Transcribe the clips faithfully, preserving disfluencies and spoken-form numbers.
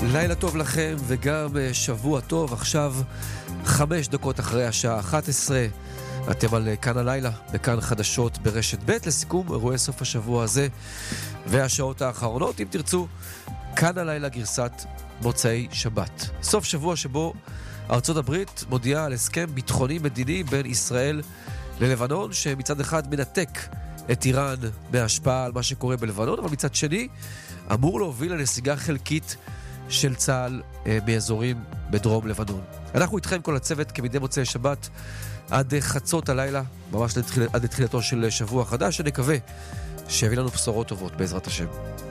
לילה טוב לכם וגם שבוע טוב. עכשיו חמש דקות אחרי השעה אחת עשרה. אתם על כאן הלילה, בכאן חדשות ברשת ב' לסיכום אירועי סוף השבוע הזה והשעות האחרונות. אם תרצו, כאן הלילה גרסת מוצאי שבת. סוף שבוע שבו ארצות הברית מודיעה על הסכם ביטחוני מדיני בין ישראל ללבנון, שמצד אחד מנתק את איראן מהשפעה על מה שקורה בלבנון, אבל מצד שני אמור להוביל לנסיגה חלקית של צה"ל אה, באזורים בדרום לבנון. אנחנו איתכם כל הצוות כמדי מוצאי שבת עד חצות הלילה, ממש לתחיל, עד לתחילתו של שבוע חדש, שנקווה שיביא לנו בשורות טובות בעזרת השם.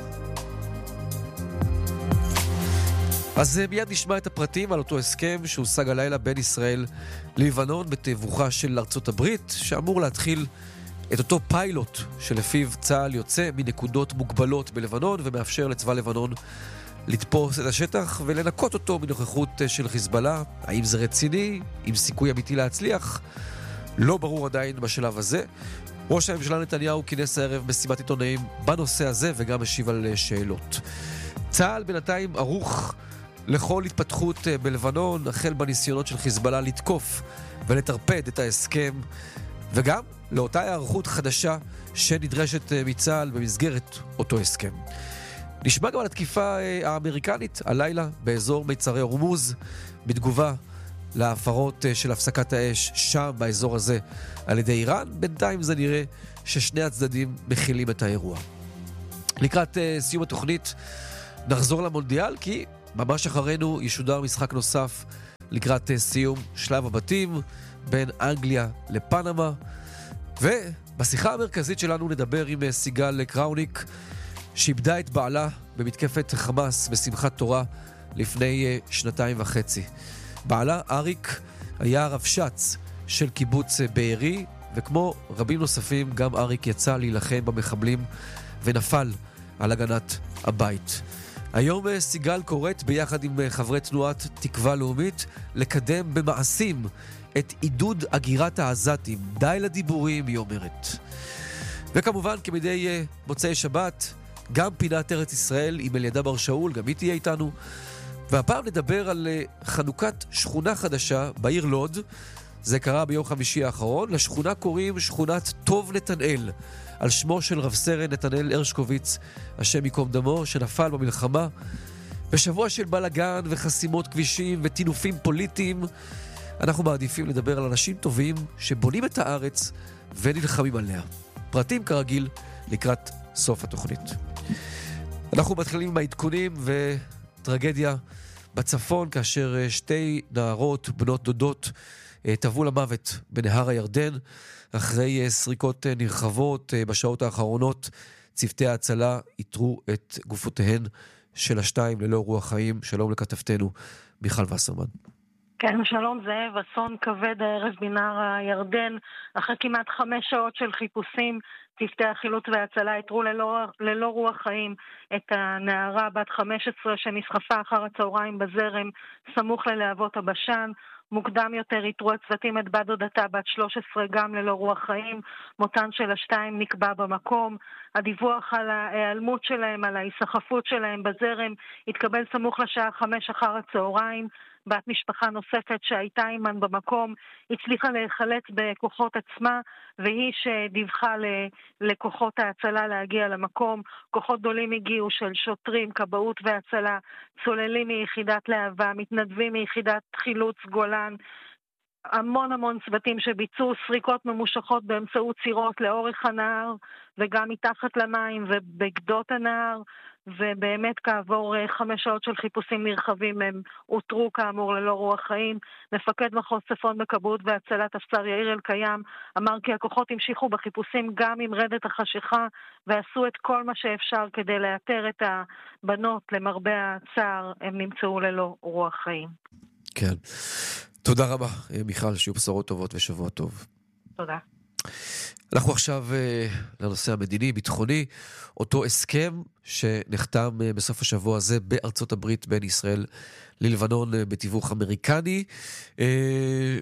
אז מיד נשמע את הפרטים על אותו הסכם שהושג הלילה בין ישראל ללבנון בתיווכה של ארצות הברית, שאמור להתחיל את אותו פיילוט שלפיו צה"ל יוצא מנקודות מוגבלות בלבנון ומאפשר לצבא לבנון לתפוס את השטח ולנקות אותו מנוכחות של חיזבאללה. האם זה רציני? עם סיכוי אמיתי להצליח? לא ברור עדיין בשלב הזה. ראש הממשלה נתניהו כינס הערב מסיבת עיתונאים בנושא הזה וגם משיב על שאלות. צה"ל בינתיים ערוך לכל התפתחות בלבנון, החל בניסיונות של חיזבאללה לתקוף ולטרפד את ההסכם, וגם לאותה הערכות חדשה שנדרשת מצה"ל במסגרת אותו הסכם. נשמע גם על התקיפה האמריקנית הלילה באזור מיצרי הורמוז, בתגובה להפרות של הפסקת האש שם באזור הזה על ידי איראן. בינתיים זה נראה ששני הצדדים מכילים את האירוע. לקראת סיום התוכנית נחזור למונדיאל, כי ממש אחרינו ישודר משחק נוסף לקראת סיום שלב הבתים בין אנגליה לפנמה. ובשיחה המרכזית שלנו נדבר עם סיגל קראוניק, שאיבדה את בעלה במתקפת חמאס בשמחת תורה לפני שנתיים וחצי. בעלה, אריק, היה רבש"ץ של קיבוץ בארי, וכמו רבים נוספים גם אריק יצא להילחם במחבלים ונפל על הגנת הבית. היום סיגל קוראת ביחד עם חברי תנועת תקווה לאומית לקדם במעשים את עידוד הגירת העזתים. די לדיבורים, היא אומרת. וכמובן, כמדי מוצאי שבת, גם פינת ארץ ישראל עם אליעדה בר שאול, גם היא תהיה איתנו. והפעם נדבר על חנוכת שכונה חדשה בעיר לוד. זה קרה ביום חמישי האחרון. לשכונה קוראים שכונת טוב נתנאל, על שמו של רב סרן נתנאל הרשקוביץ, השם ייקום דמו, שנפל במלחמה. בשבוע של בלגן וחסימות כבישים וטינופים פוליטיים, אנחנו מעדיפים לדבר על אנשים טובים שבונים את הארץ ונלחמים עליה. פרטים כרגיל לקראת סוף התוכנית. אנחנו מתחילים עם העדכונים וטרגדיה בצפון, כאשר שתי נערות בנות דודות טבעו למוות בנהר הירדן אחרי סריקות נרחבות. בשעות האחרונות צוותי ההצלה איתרו את גופותיהן של השתיים ללא רוח חיים. שלום לכתבתנו מיכל וסרמן. כן, שלום זאב. אסון כבד הערב בנהר הירדן. אחרי כמעט חמש שעות של חיפושים, צוותי החילוץ וההצלה איתרו ללא, ללא רוח חיים את הנערה בת חמש עשרה שנסחפה אחר הצהריים בזרם סמוך ללהבות הבשן. מוקדם יותר איתרו הצוותים את בת דודתה בת שלוש עשרה גם ללא רוח חיים. מותן של השתיים נקבע במקום. הדיווח על ההיעלמות שלהם, על ההיסחפות שלהם בזרם, התקבל סמוך לשעה חמש אחר הצהריים. בת משפחה נוספת שהייתה עימן במקום הצליחה להיחלץ בכוחות עצמה, והיא שדיווחה לכוחות ההצלה להגיע למקום. כוחות גדולים הגיעו של שוטרים, כבאות והצלה, צוללים מיחידת להבה, מתנדבים מיחידת חילוץ גולן, המון המון צוותים שביצעו סריקות ממושכות באמצעות צירות לאורך הנהר וגם מתחת למים ובגדות הנהר, ובאמת כעבור חמש שעות של חיפושים נרחבים הם הותרו כאמור ללא רוח חיים. מפקד מחוז צפון בכבאות והצלה תפסר יאיר אלקיים אמר כי הכוחות המשיכו בחיפושים גם עם רדת החשיכה ועשו את כל מה שאפשר כדי לאתר את הבנות. למרבה הצער הם נמצאו ללא רוח חיים. כן, תודה רבה מיכל, שיהיו בשורות טובות ושבוע טוב. תודה. אנחנו עכשיו לנושא המדיני-ביטחוני, אותו הסכם שנחתם בסוף השבוע הזה בארצות הברית בין ישראל ללבנון בתיווך אמריקני,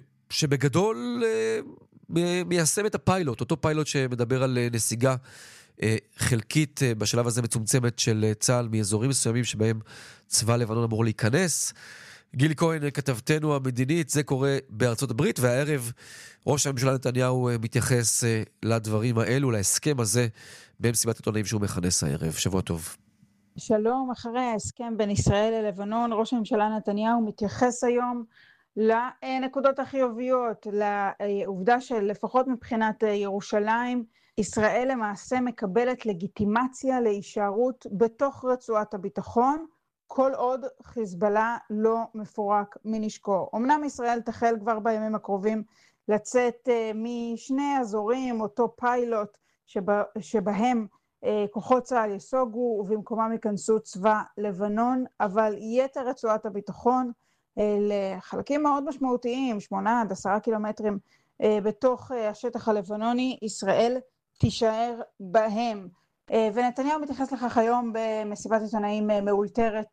שבגדול מיישם את הפיילוט, אותו פיילוט שמדבר על נסיגה חלקית בשלב הזה מצומצמת של צה"ל מאזורים מסוימים שבהם צבא לבנון אמור להיכנס. גילי כהן, כתבתנו המדינית, זה קורה בארצות הברית, והערב ראש הממשלה נתניהו מתייחס לדברים האלו, להסכם הזה במסיבת עיתונאים שהוא מכנס הערב. שבוע טוב. שלום, אחרי ההסכם בין ישראל ללבנון, ראש הממשלה נתניהו מתייחס היום לנקודות החיוביות, לעובדה שלפחות מבחינת ירושלים, ישראל למעשה מקבלת לגיטימציה להישארות בתוך רצועת הביטחון, כל עוד חיזבאללה לא מפורק מנשקו. אמנם ישראל תחל כבר בימים הקרובים לצאת משני אזורים, אותו פיילוט שבה, שבהם כוחות צה"ל יסוגו ובמקומם ייכנסו צבא לבנון, אבל יתר רצועת הביטחון לחלקים מאוד משמעותיים, שמונה עד עשרה קילומטרים בתוך השטח הלבנוני, ישראל תישאר בהם. ונתניהו מתייחס לכך היום במסיבת עיתונאים מאולתרת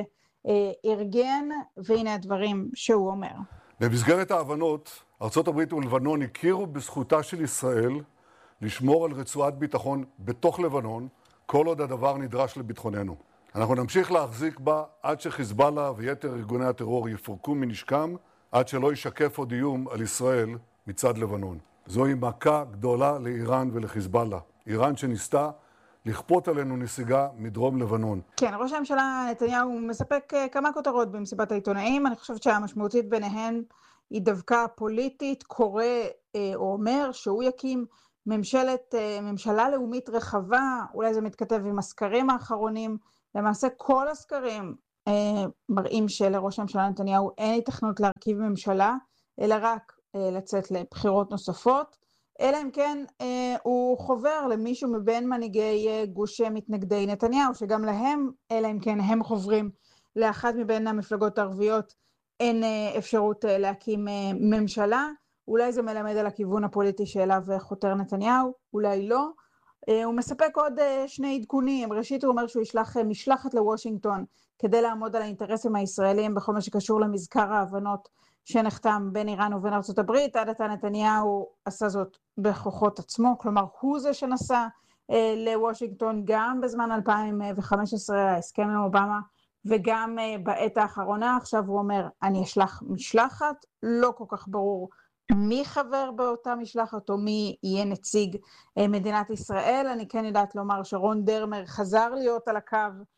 שארגן, והנה הדברים שהוא אומר. במסגרת ההבנות, ארצות הברית ולבנון הכירו בזכותה של ישראל לשמור על רצועת ביטחון בתוך לבנון, כל עוד הדבר נדרש לביטחוננו. אנחנו נמשיך להחזיק בה עד שחיזבאללה ויתר ארגוני הטרור יפורקו מנשקם, עד שלא ישקף עוד איום על ישראל מצד לבנון. זוהי מכה גדולה לאיראן ולחיזבאללה. איראן שניסתה לכפות עלינו נסיגה מדרום לבנון. כן, ראש הממשלה נתניהו מספק כמה כותרות במסיבת העיתונאים. אני חושבת שהמשמעותית ביניהן היא דווקא פוליטית, קורא או אומר שהוא יקים ממשלת, ממשלה לאומית רחבה, אולי זה מתכתב עם הסקרים האחרונים. למעשה כל הסקרים אה, מראים שלראש הממשלה נתניהו אין היתכנות להרכיב ממשלה, אלא רק אה, לצאת לבחירות נוספות, אלא אם כן אה, הוא חובר למישהו מבין מנהיגי אה, גוש מתנגדי נתניהו, שגם להם, אלא אם כן הם חוברים לאחת מבין המפלגות הערביות, אין אה, אפשרות אה, להקים אה, ממשלה. אולי זה מלמד על הכיוון הפוליטי שאליו חותר נתניהו, אולי לא. הוא מספק עוד שני עדכונים. ראשית הוא אומר שהוא ישלח משלחת לוושינגטון כדי לעמוד על האינטרסים הישראלים בכל מה שקשור למזכר ההבנות שנחתם בין איראן ובין ארצות הברית. עד עתה נתניהו עשה זאת בכוחות עצמו, כלומר הוא זה שנסע לוושינגטון גם בזמן אלפיים וחמש עשרה, ההסכם עם אובמה, וגם בעת האחרונה. עכשיו הוא אומר אני אשלח משלחת, לא כל כך ברור מי חבר באותה משלחת או מי יהיה נציג מדינת ישראל. אני כן יודעת לומר שרון דרמר חזר להיות על הקו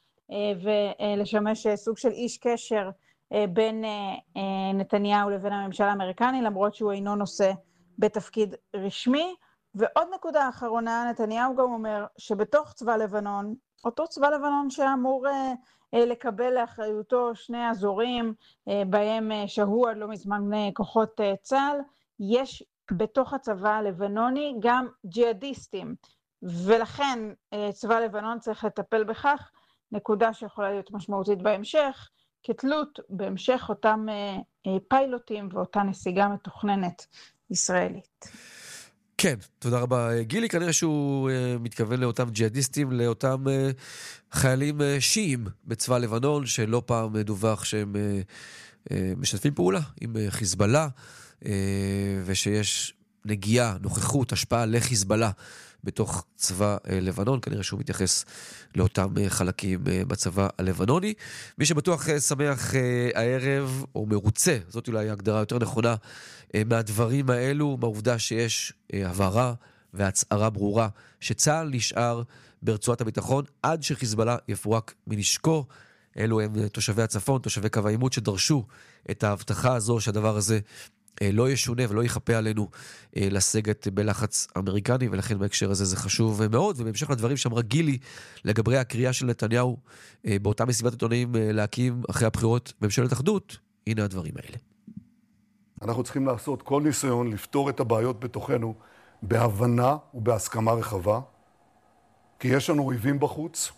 ולשמש סוג של איש קשר בין נתניהו לבין הממשל האמריקני, למרות שהוא אינו נושא בתפקיד רשמי. ועוד נקודה אחרונה, נתניהו גם אומר שבתוך צבא לבנון, אותו צבא לבנון שאמור לקבל לאחריותו שני אזורים בהם שהו עד לא מזמן כוחות צה"ל, יש בתוך הצבא הלבנוני גם ג'יהאדיסטים, ולכן צבא לבנון צריך לטפל בכך, נקודה שיכולה להיות משמעותית בהמשך, כתלות בהמשך אותם פיילוטים ואותה נסיגה מתוכננת ישראלית. כן, תודה רבה גילי. כנראה שהוא uh, מתכוון לאותם ג'יהאדיסטים, לאותם uh, חיילים uh, שיעים בצבא לבנון, שלא פעם דווח שהם uh, uh, משתפים פעולה עם uh, חיזבאללה, uh, ושיש נגיעה, נוכחות, השפעה לחיזבאללה בתוך צבא uh, לבנון. כנראה שהוא מתייחס לאותם uh, חלקים uh, בצבא הלבנוני. מי שבטוח uh, שמח uh, הערב, או מרוצה, זאת אולי ההגדרה יותר נכונה, מהדברים האלו, מהעובדה שיש הבהרה והצהרה ברורה שצה"ל נשאר ברצועת הביטחון עד שחיזבאללה יפורק מנשקו. אלו הם תושבי הצפון, תושבי קו העימות, שדרשו את ההבטחה הזו שהדבר הזה לא ישונה ולא יחפה עלינו לסגת בלחץ אמריקני, ולכן בהקשר הזה זה חשוב מאוד. ובהמשך לדברים שאמרה גילי לגבי הקריאה של נתניהו באותה מסיבת עיתונאים להקים אחרי הבחירות ממשלת אחדות, הנה הדברים האלה. אנחנו צריכים לעשות כל ניסיון לפתור את הבעיות בתוכנו בהבנה ובהסכמה רחבה, כי יש לנו אויבים בחוץ,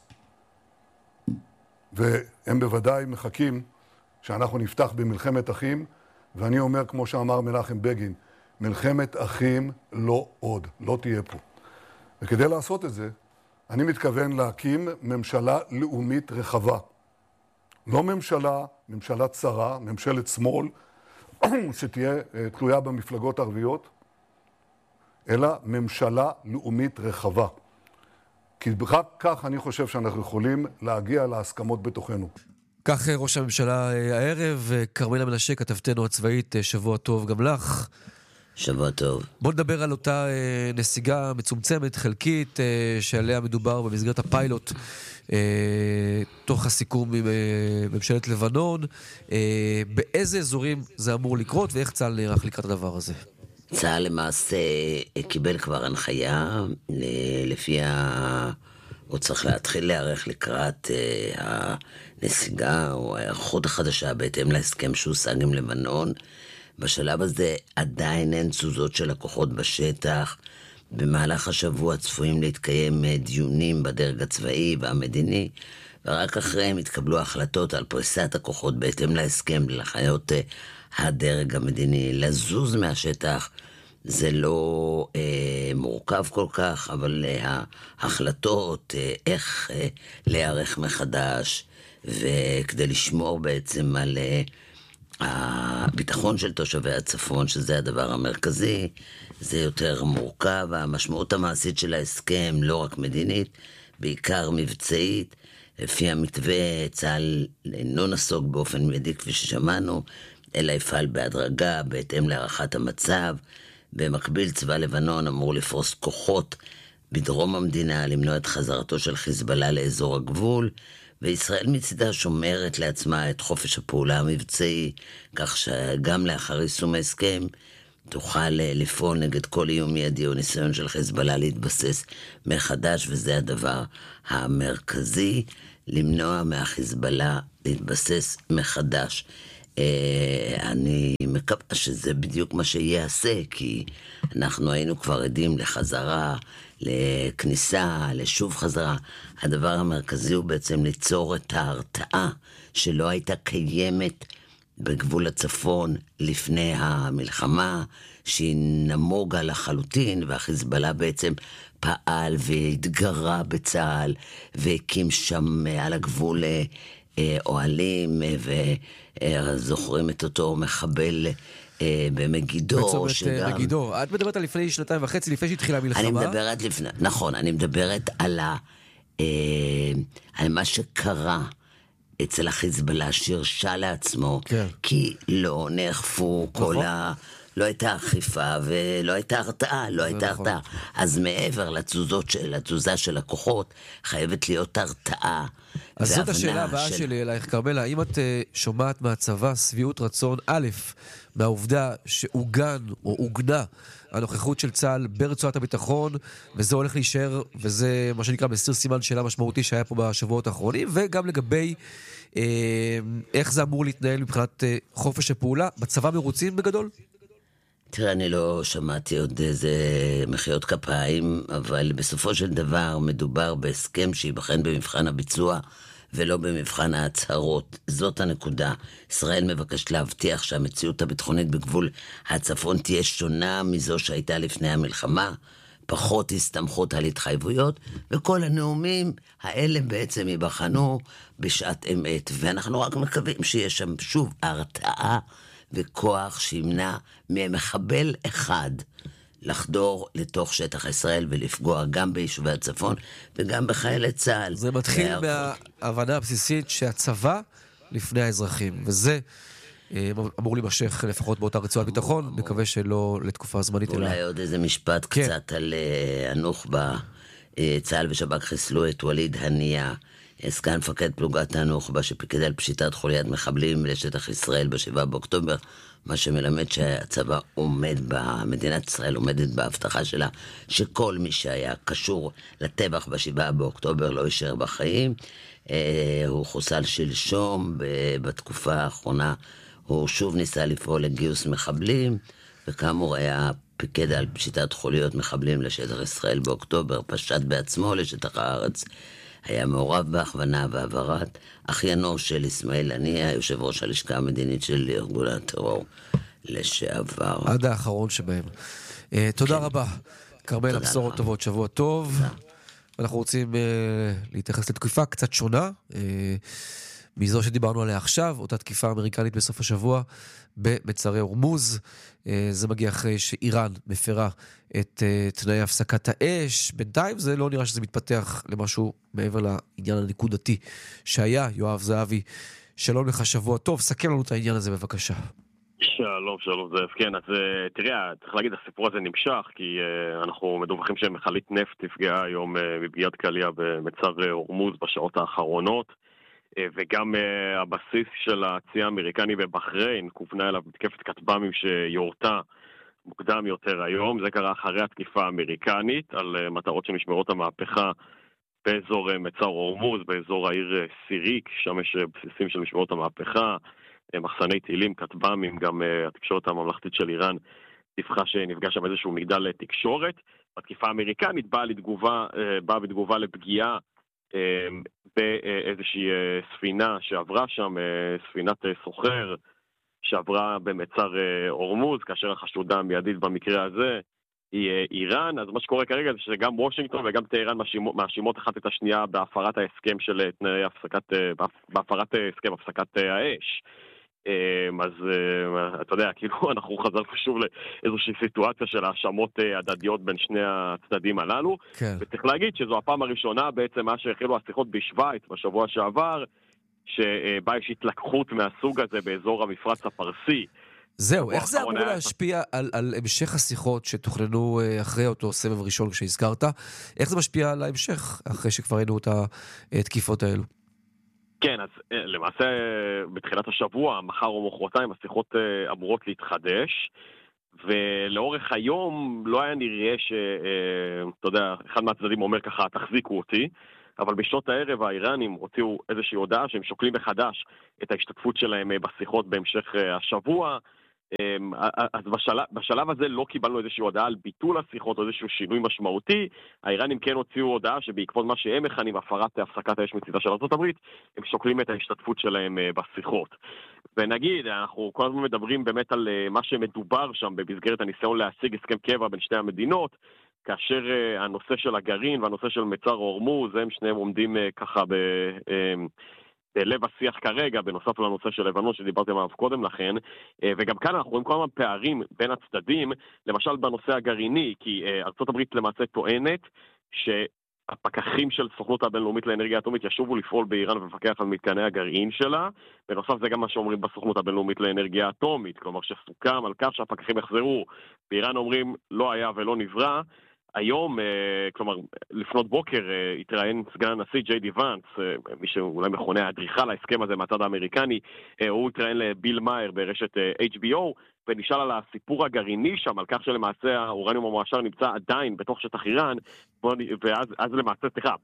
והם בוודאי מחכים שאנחנו נפתח במלחמת אחים, ואני אומר, כמו שאמר מנחם בגין, מלחמת אחים לא עוד, לא תהיה פה. וכדי לעשות את זה, אני מתכוון להקים ממשלה לאומית רחבה. לא ממשלה, ממשלה צרה, ממשלת שמאל, שתהיה תלויה במפלגות ערביות, אלא ממשלה לאומית רחבה. כי רק כך אני חושב שאנחנו יכולים להגיע להסכמות בתוכנו. כך ראש הממשלה הערב. כרמלה מנשה, כתבתנו הצבאית, שבוע טוב גם לך. שבוע טוב. בוא נדבר על אותה נסיגה מצומצמת, חלקית, שעליה מדובר במסגרת הפיילוט, תוך הסיכום עם ממשלת לבנון. באיזה אזורים זה אמור לקרות, ואיך צה"ל נערך לקראת הדבר הזה? צה"ל למעשה קיבל כבר הנחיה, לפיה הוא צריך להתחיל להיערך לקראת הנסיגה או ההיערכות החדשה בהתאם להסכם שהושג עם לבנון. בשלב הזה עדיין אין תזוזות של הכוחות בשטח. במהלך השבוע צפויים להתקיים דיונים בדרג הצבאי והמדיני, ורק אחריהם התקבלו החלטות על פריסת הכוחות בהתאם להסכם לחיות הדרג המדיני. לזוז מהשטח זה לא אה, מורכב כל כך, אבל אה, ההחלטות, אה, איך אה, להיערך מחדש, וכדי לשמור בעצם על אה, הביטחון של תושבי הצפון, שזה הדבר המרכזי, זה יותר מורכב. המשמעות המעשית של ההסכם, לא רק מדינית, בעיקר מבצעית. לפי המתווה, צה"ל לא נסוג באופן מיידי כפי ששמענו, אלא יפעל בהדרגה בהתאם להערכת המצב. במקביל, צבא לבנון אמור לפרוס כוחות בדרום המדינה, למנוע את חזרתו של חיזבאללה לאזור הגבול, וישראל מצידה שומרת לעצמה את חופש הפעולה המבצעי, כך שגם לאחר יישום ההסכם תוכל לפעול נגד כל איום מיידי או ניסיון של חיזבאללה להתבסס מחדש, וזה הדבר המרכזי, למנוע מהחיזבאללה להתבסס מחדש. אני מקווה שזה בדיוק מה שיעשה, כי אנחנו היינו כבר עדים לחזרה, לכניסה, לשוב חזרה. הדבר המרכזי הוא בעצם ליצור את ההרתעה שלא הייתה קיימת בגבול הצפון לפני המלחמה, שהיא נמוגה לחלוטין, והחיזבאללה בעצם פעל והתגרה בצה"ל, והקים שם על הגבול אוהלים, וזוכרים את אותו מחבל במגידור. בצומת שגם... מגידור. את מדברת על לפני שנתיים וחצי, לפני שהתחילה המלחמה? אני מדברת לפני, נכון, אני מדברת על, ה, על מה שקרה אצל החיזבאללה, שהרשה לעצמו, כן. כי לא נאכפו כל נכון. ה... לא הייתה אכיפה ולא הייתה הרתעה, לא הייתה נכון. הרתעה. אז מעבר לתזוזות של, לתזוזה של הכוחות, חייבת להיות הרתעה. אז זאת השאלה הבאה של... שלי אלייך, כרמלה, האם את uh, שומעת מהצבא סביעות רצון א', מהעובדה שעוגן או עוגנה הנוכחות של צה"ל ברצועת הביטחון, וזה הולך להישאר, וזה מה שנקרא מסיר סימן שאלה משמעותי שהיה פה בשבועות האחרונים, וגם לגבי אה, איך זה אמור להתנהל מבחינת אה, חופש הפעולה, בצבא מרוצים בגדול? תראה, אני לא שמעתי עוד איזה מחיאות כפיים, אבל בסופו של דבר מדובר בהסכם שיבחן במבחן הביצוע ולא במבחן ההצהרות. זאת הנקודה. ישראל מבקשת להבטיח שהמציאות הביטחונית בגבול הצפון תהיה שונה מזו שהייתה לפני המלחמה, פחות הסתמכות על התחייבויות, וכל הנאומים האלה בעצם ייבחנו בשעת אמת, ואנחנו רק מקווים שיש שם שוב הרתעה וכוח שימנע ממחבל אחד לחדור לתוך שטח ישראל ולפגוע גם ביישובי הצפון וגם בחיילי צה"ל. זה מתחיל מההבנה הבסיסית שהצבא לפני האזרחים, וזה אמור להימשך לפחות באותה רצועת ביטחון, מקווה שלא לתקופה זמנית. אולי עוד איזה משפט קצת על הנוח'בה. צה"ל ושב"כ חיסלו את וליד הנייה, סגן מפקד פלוגת הנוח'בה שפיקד על פשיטת חוליית מחבלים לשטח ישראל בשבעה באוקטובר, מה שמלמד שהצבא עומד במדינת ישראל, עומדת בהבטחה שלה שכל מי שהיה קשור לטבח בשבעה באוקטובר לא יישאר בחיים. הוא חוסל שלשום. בתקופה האחרונה הוא שוב ניסה לפעול לגיוס מחבלים, וכאמור היה פיקד על פשיטת חוליות מחבלים לשטח ישראל באוקטובר, פשט בעצמו לשטח הארץ, היה מעורב בהכוונה והעברת אחיינו של אסמאעיל הנייה, יושב ראש הלשכה המדינית של ארגון הטרור לשעבר. עד האחרון שבהם. Uh, תודה כן. רבה. כרמלה, בשורות טובות, שבוע טוב. תודה. אנחנו רוצים uh, להתייחס לתקופה קצת שונה. Uh, מזו שדיברנו עליה עכשיו, אותה תקיפה אמריקנית בסוף השבוע במצרי הורמוז. זה מגיע אחרי שאיראן מפרה את תנאי הפסקת האש. בינתיים זה לא נראה שזה מתפתח למשהו מעבר לעניין הנקודתי שהיה. יואב זהבי, שלום לך, שבוע טוב, סכם לנו את העניין הזה בבקשה. שלום, שלום זאב. כן, אז תראה, צריך להגיד, הסיפור הזה נמשך, כי uh, אנחנו מדווחים שמכלית נפט נפגעה היום uh, מפגיעת קליע במצר הורמוז בשעות האחרונות, uh, וגם uh, הבסיס של הצי האמריקני בבחריין כוונה אליו מתקפת כטב"מים שיורתה מוקדם יותר היום. זה קרה אחרי התקיפה האמריקנית על uh, מטרות של משמרות המהפכה באזור uh, מצר הורמוז, באזור העיר uh, סיריק, שם יש uh, בסיסים של משמרות המהפכה, מחסני טילים, כטב"מים, גם uh, התקשורת הממלכתית של איראן דיווחה שנפגע שם איזשהו מגדל תקשורת. התקיפה האמריקנית באה לתגובה, uh, באה בתגובה לפגיעה uh, באיזושהי uh, ספינה שעברה שם, uh, ספינת uh, סוחר שעברה במצר uh, הורמוז, כאשר החשודה המיידית במקרה הזה היא uh, איראן. אז מה שקורה כרגע זה שגם וושינגטון וגם טהרן מאשימות, מאשימות אחת את השנייה בהפרת ההסכם של תנאי הפסקת, uh, בהפרת הסכם הפסקת uh, האש. אז אתה יודע, כאילו אנחנו חזרנו שוב לאיזושהי סיטואציה של האשמות הדדיות בין שני הצדדים הללו, כן. וצריך להגיד שזו הפעם הראשונה בעצם מה שהחלו השיחות בשוויץ בשבוע שעבר, שבה יש התלקחות מהסוג הזה באזור המפרץ הפרסי. זהו, איך זה אמור להשפיע על, על המשך השיחות שתוכננו אחרי אותו סבב ראשון כשהזכרת? איך זה משפיע על ההמשך אחרי שכבר ראינו את התקיפות האלו? כן, אז למעשה בתחילת השבוע, מחר או מחרתיים, השיחות אמורות להתחדש, ולאורך היום לא היה נראה ש... אתה יודע, אחד מהצדדים אומר ככה, תחזיקו אותי, אבל בשעות הערב האיראנים הוציאו איזושהי הודעה שהם שוקלים מחדש את ההשתתפות שלהם בשיחות בהמשך השבוע. אז בשלב, בשלב הזה לא קיבלנו איזושהי הודעה על ביטול השיחות או איזשהו שינוי משמעותי. האיראנים כן הוציאו הודעה שבעקבות מה שהם מכנים הפרת הפסקת האש מצידה של ארצות הברית, הם שוקלים את ההשתתפות שלהם בשיחות. ונגיד, אנחנו כל הזמן מדברים באמת על מה שמדובר שם במסגרת הניסיון להשיג הסכם קבע בין שתי המדינות, כאשר הנושא של הגרעין והנושא של מצר הורמוז, הם שניהם עומדים ככה ב... בלב השיח כרגע, בנוסף לנושא של לבנון שדיברתם עליו קודם לכן, וגם כאן אנחנו רואים כל הזמן פערים בין הצדדים, למשל בנושא הגרעיני, כי ארצות הברית למעשה טוענת שהפקחים של סוכנות הבינלאומית לאנרגיה אטומית ישובו לפעול באיראן ולפקח על מתקני הגרעין שלה, בנוסף זה גם מה שאומרים בסוכנות הבינלאומית לאנרגיה אטומית, כלומר שסוכם על כך שהפקחים יחזרו, באיראן אומרים לא היה ולא נברא. היום, כלומר, לפנות בוקר, התראיין סגן הנשיא ג'יי די ואנס, מי שאולי מכונה האדריכל להסכם הזה מהצד האמריקני, הוא התראיין לביל מאייר ברשת אייץ' בי או, ונשאל על הסיפור הגרעיני שם, על כך שלמעשה האורניום המועשר נמצא עדיין בתוך שטח איראן, ואז אז למעשה, סליחה,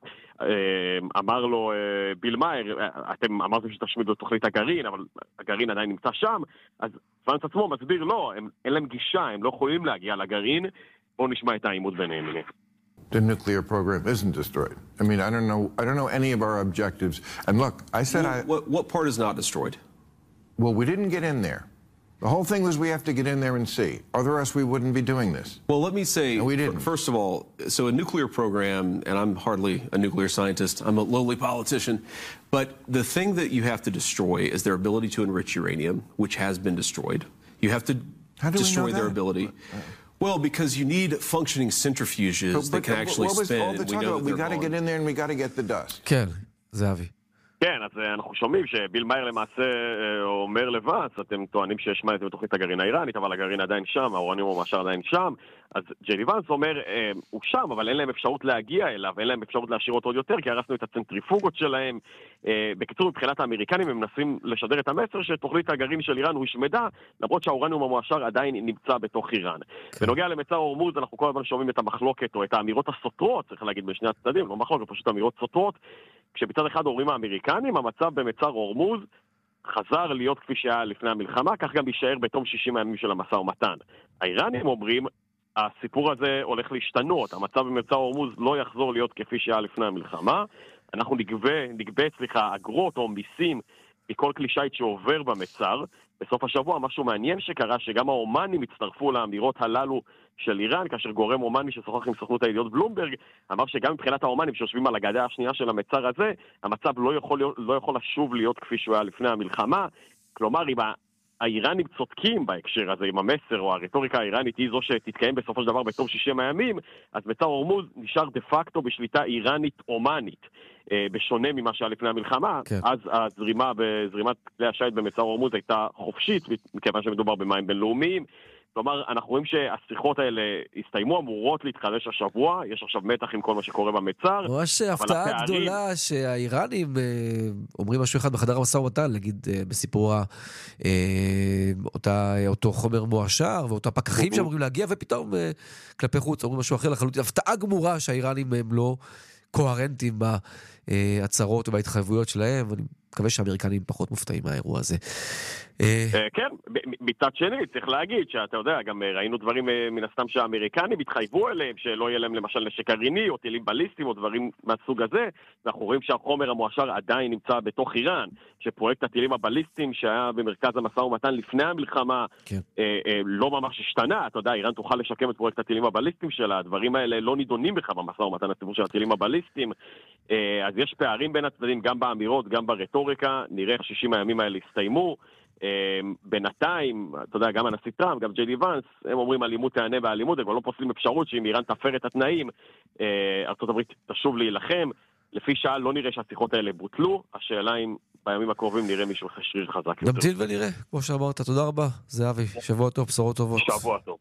אמר לו ביל מאייר, אתם אמרתם שתשמידו את תוכנית הגרעין, אבל הגרעין עדיין נמצא שם, אז ואנס עצמו מסביר, לא, הם, אין להם גישה, הם לא יכולים להגיע לגרעין, בואו נשמע את העימות ביניהם. The nuclear program isn't destroyed. I mean, I don't know I don't know any of our objectives. And look, I said well, I what, what part is not destroyed? Well, we didn't get in there. The whole thing was we have to get in there and see. Otherwise we wouldn't be doing this. Well, let me say no, we didn't. First of all, so a nuclear program, and I'm hardly a nuclear scientist, I'm a lowly politician, but the thing that you have to destroy is their ability to enrich uranium, which has been destroyed. You have to How do destroy we know their that? ability. Uh, Well, because you need functioning centrifuges but, but, that can actually what was spin. all the We know that we they're got to gone. get in there and we got to get the dust. כן, זהבי. כן, אז אנחנו שומעים שביל מאייר למעשה אומר לבד, אתם טוענים שיש מה את תוכנית הגרעין האיראנית, אבל הגרעין עדיין שם, האורניום המועשר עדיין שם, אז ג'יי די ואנס אומר, הוא שם, אבל אין להם אפשרות להגיע אליו, אין להם אפשרות להשאיר אותו עוד יותר, כי הרסנו את הצנטריפוגות שלהם. בקיצור, מבחינת האמריקנים הם מנסים לשדר את המסר שתוכנית הגרעין של איראן הושמדה, למרות שהאורניום המועשר עדיין נמצא בתוך איראן. בנוגע למצר הורמוז, אנחנו כל הזמן שומעים את המחלוקת או את האמירות הסותרות, צריך להגיד בשני הצדדים, לא מחלוקת, פשוט אמירות סותרות. כשבצד אחד אומרים האמריקנים, המצב במצר הורמוז חזר להיות כפי שהיה לפני המלחמה, כך גם יישאר בתום שישים הימים של המשא ומתן. האיראנים אומרים, הסיפור הזה הולך להשתנות, המצב במצר הורמוז לא יחזור להיות כפי שהיה לפני המלחמה, אנחנו נגבה, נגבה, סליחה, אגרות או מיסים מכל כלי שיט שעובר במצר. בסוף השבוע משהו מעניין שקרה, שגם האומנים הצטרפו לאמירות הללו של איראן, כאשר גורם אומני ששוחח עם סוכנות הידיעות בלומברג, אמר שגם מבחינת האומנים שיושבים על הגדה השנייה של המצר הזה, המצב לא יכול, לא יכול לשוב להיות כפי שהוא היה לפני המלחמה. כלומר, אם האיראנים צודקים בהקשר הזה, עם המסר או הרטוריקה האיראנית היא זו שתתקיים בסופו של דבר בתום שישים הימים, אז מצר הורמוז נשאר דה פקטו בשליטה איראנית אומנית, בשונה ממה שהיה לפני המלחמה. כן. אז הזרימה בזרימת כלי השיט במצר הורמוז הייתה חופשית, מכיוון שמדובר במים בינלאומיים. כלומר, אנחנו רואים שהשיחות האלה הסתיימו, אמורות להתחדש השבוע, יש עכשיו מתח עם כל מה שקורה במצר. ממש הפתעה הפערים... גדולה שהאיראנים אה, אומרים משהו אחד בחדר המשא ומתן, נגיד אה, בסיפור אה, אותה, אותו חומר מואשר, ואותה פקחים שאמורים להגיע, ופתאום אה, כלפי חוץ אומרים משהו אחר לחלוטין. הפתעה גמורה שהאיראנים הם לא קוהרנטים בהצהרות ובהתחייבויות שלהם, ואני מקווה שהאמריקנים פחות מופתעים מהאירוע הזה. כן, מצד שני, צריך להגיד שאתה יודע, גם ראינו דברים מן הסתם שהאמריקנים התחייבו אליהם, שלא יהיה להם למשל נשק גרעיני או טילים בליסטיים או דברים מהסוג הזה, ואנחנו רואים שהחומר המואשר עדיין נמצא בתוך איראן, שפרויקט הטילים הבליסטיים שהיה במרכז המשא ומתן לפני המלחמה, כן. לא ממש השתנה. אתה יודע, איראן תוכל לשקם את פרויקט הטילים הבליסטיים שלה, הדברים האלה לא נידונים בכלל במשא ומתן הסיפור של הטילים הבליסטיים, אז יש פערים בין הצדדים גם באמירות, גם ברטוריקה. נראה איך שישים הימים האלה הסתיימו. בינתיים, אתה יודע, גם הנשיא טראמפ, גם ג'יי די ואנס, הם אומרים אלימות תענה באלימות, הם לא פוסלים אפשרות שאם איראן תפר את התנאים, ארצות הברית תשוב להילחם. לפי שעה לא נראה שהשיחות האלה בוטלו, השאלה אם בימים הקרובים נראה מישהו שריר חזק יותר. נמתין ונראה, כמו שאמרת, תודה רבה, זהבי, שבוע טוב, בשורות טובות. שבוע טוב.